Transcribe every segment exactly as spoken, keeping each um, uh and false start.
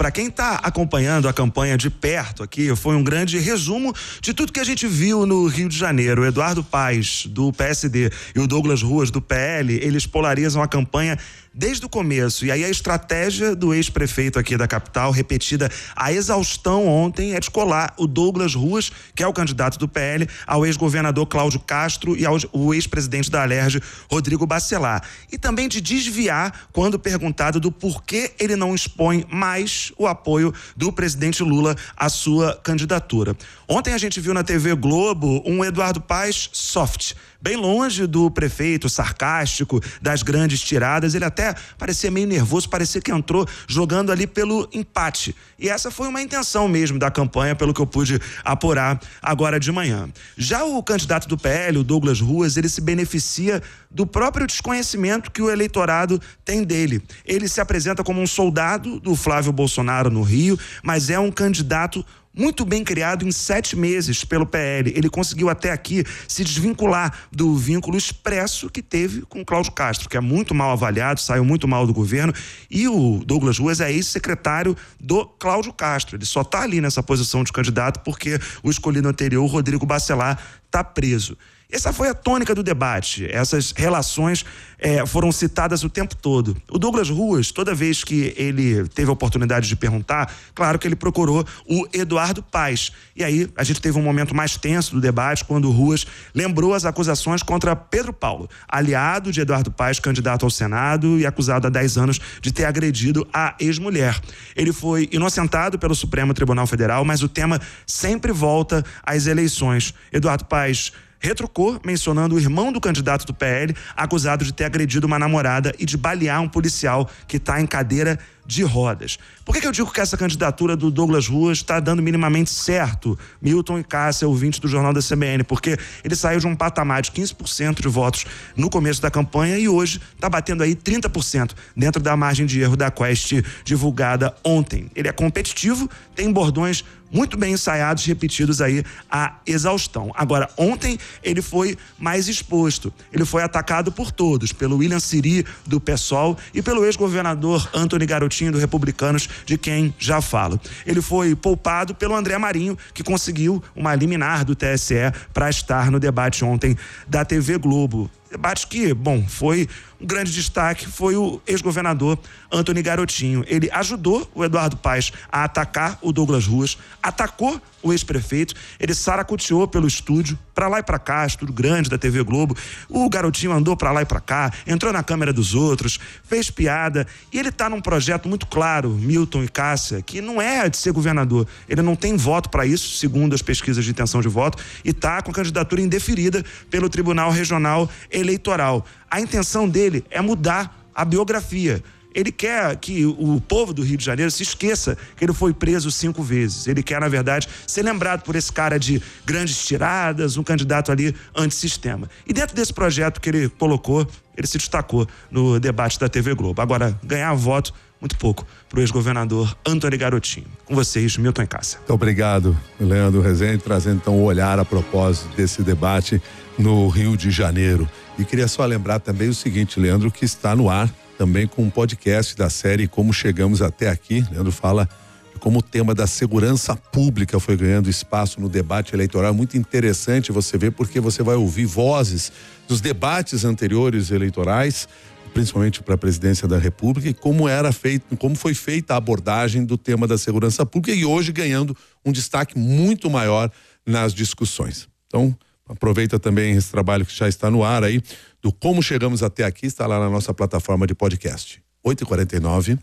Para quem está acompanhando a campanha de perto aqui, foi um grande resumo de tudo que a gente viu no Rio de Janeiro. O Eduardo Paes, do P S D, e o Douglas Ruas, do P L, eles polarizam a campanha desde o começo. E aí a estratégia do ex-prefeito aqui da capital, repetida a exaustão ontem, é de colar o Douglas Ruas, que é o candidato do P L, ao ex-governador Cláudio Castro e ao o ex-presidente da Alerj, Rodrigo Bacelar. E também de desviar quando perguntado do porquê ele não expõe mais o apoio do presidente Lula à sua candidatura. Ontem a gente viu na T V Globo um Eduardo Paes soft, bem longe do prefeito, sarcástico, das grandes tiradas. Ele até parecia meio nervoso, parecia que entrou jogando ali pelo empate. E essa foi uma intenção mesmo da campanha, pelo que eu pude apurar agora de manhã. Já o candidato do P L, o Douglas Ruas, ele se beneficia do próprio desconhecimento que o eleitorado tem dele. Ele se apresenta como um soldado do Flávio Bolsonaro no Rio, mas é um candidato muito bem criado em sete meses pelo P L. Ele conseguiu até aqui se desvincular do vínculo expresso que teve com o Cláudio Castro, que é muito mal avaliado, saiu muito mal do governo, e o Douglas Ruas é ex-secretário do Cláudio Castro. Ele só está ali nessa posição de candidato porque o escolhido anterior, o Rodrigo Bacelar, está preso. Essa foi a tônica do debate. Essas relações é, foram citadas o tempo todo. O Douglas Ruas, toda vez que ele teve a oportunidade de perguntar, claro que ele procurou o Eduardo Paes. E aí a gente teve um momento mais tenso do debate, quando o Ruas lembrou as acusações contra Pedro Paulo, aliado de Eduardo Paes, candidato ao Senado e acusado há dez anos de ter agredido a ex-mulher. Ele foi inocentado pelo Supremo Tribunal Federal, mas o tema sempre volta às eleições. Eduardo Paes retrucou, mencionando o irmão do candidato do P L, acusado de ter agredido uma namorada e de balear um policial que está em cadeira de rodas. Por que que eu digo que essa candidatura do Douglas Ruas está dando minimamente certo, Milton e Cássia, ouvintes do Jornal da C B N? Porque ele saiu de um patamar de quinze por cento de votos no começo da campanha e hoje está batendo aí trinta por cento dentro da margem de erro da Quest divulgada ontem. Ele é competitivo, tem bordões muito bem ensaiados, repetidos aí à exaustão. Agora, ontem ele foi mais exposto. Ele foi atacado por todos, pelo William Siri, do PSOL, e pelo ex-governador Antony Garotinho, do Republicanos, de quem já falo. Ele foi poupado pelo André Marinho, que conseguiu uma liminar do T S E para estar no debate ontem da T V Globo. Debate que, bom, foi um grande destaque, foi o ex-governador Antony Garotinho. Ele ajudou o Eduardo Paes a atacar o Douglas Ruas, atacou o ex-prefeito, ele saracoteou pelo estúdio, pra lá e pra cá, estúdio grande da T V Globo. O Garotinho andou pra lá e pra cá, entrou na câmera dos outros, fez piada, e ele tá num projeto muito claro, Milton e Cássia, que não é de ser governador. Ele não tem voto para isso, segundo as pesquisas de intenção de voto, e tá com candidatura indeferida pelo Tribunal Regional Eleitoral. A intenção dele é mudar a biografia. Ele quer que o povo do Rio de Janeiro se esqueça que ele foi preso cinco vezes. Ele quer, na verdade, ser lembrado por esse cara de grandes tiradas, um candidato ali antissistema. E dentro desse projeto que ele colocou, ele se destacou no debate da T V Globo. Agora, ganhar voto, muito pouco, para o ex-governador Antony Garotinho. Com vocês, Milton e Cássia. Muito obrigado, Leandro Rezende, trazendo então o olhar a propósito desse debate no Rio de Janeiro. E queria só lembrar também o seguinte, Leandro, que está no ar também com um podcast da série Como Chegamos Até Aqui. Leandro fala de como o tema da segurança pública foi ganhando espaço no debate eleitoral. Muito interessante você ver, porque você vai ouvir vozes dos debates anteriores eleitorais, principalmente para a presidência da República, e como era feito, como foi feita a abordagem do tema da segurança pública, e hoje ganhando um destaque muito maior nas discussões. Então, aproveita também esse trabalho que já está no ar aí, do Como Chegamos Até Aqui, está lá na nossa plataforma de podcast. oito e quarenta e nove.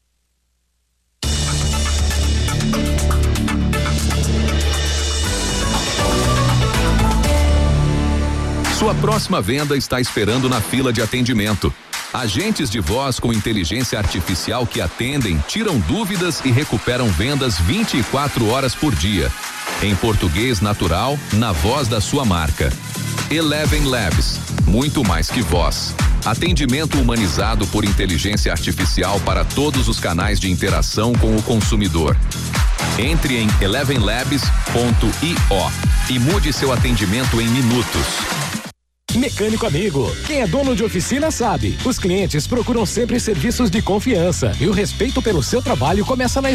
Sua próxima venda está esperando na fila de atendimento. Agentes de voz com inteligência artificial que atendem, tiram dúvidas e recuperam vendas vinte e quatro horas por dia. Em português natural, na voz da sua marca. Eleven Labs, muito mais que voz. Atendimento humanizado por inteligência artificial para todos os canais de interação com o consumidor. Entre em eleven labs ponto i o e mude seu atendimento em minutos. Mecânico amigo, quem é dono de oficina sabe, os clientes procuram sempre serviços de confiança e o respeito pelo seu trabalho começa na